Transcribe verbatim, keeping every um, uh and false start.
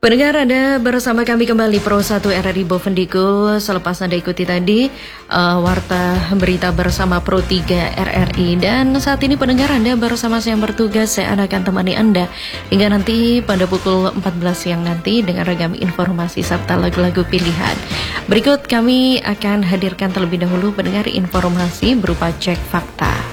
Pendengar, Anda bersama kami kembali Pro satu R R I Bovendigul. Selepas Anda ikuti tadi uh, warta berita bersama Pro tiga R R I. Dan saat ini pendengar, Anda bersama saya yang bertugas, saya akan temani Anda hingga nanti pada pukul empat belas siang nanti dengan ragam informasi serta lagu-lagu pilihan. Berikut kami akan hadirkan terlebih dahulu pendengar informasi berupa cek fakta.